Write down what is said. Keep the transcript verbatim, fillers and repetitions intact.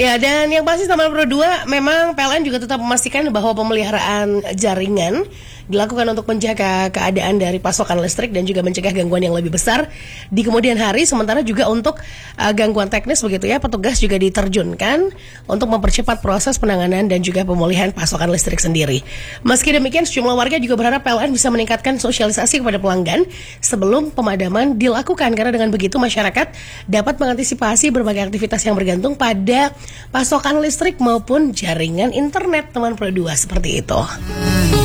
Ya, dan yang pasti teman Pro dua, memang P L N juga tetap memastikan bahwa pemeliharaan jaringan dilakukan untuk menjaga keadaan dari pasokan listrik dan juga mencegah gangguan yang lebih besar di kemudian hari. Sementara juga untuk uh, gangguan teknis begitu ya, petugas juga diterjunkan untuk mempercepat proses penanganan dan juga pemulihan pasokan listrik sendiri. Meski demikian, sejumlah warga juga berharap P L N bisa meningkatkan sosialisasi kepada pelanggan sebelum pemadaman dilakukan, karena dengan begitu masyarakat dapat mengantisipasi berbagai aktivitas yang bergantung pada pasokan listrik maupun jaringan internet, teman Pro dua, seperti itu.